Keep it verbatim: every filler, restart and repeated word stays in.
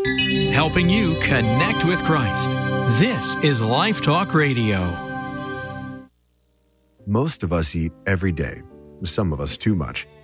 helping you connect with Christ. This is Life Talk Radio. Most of us eat every day, some of us too much.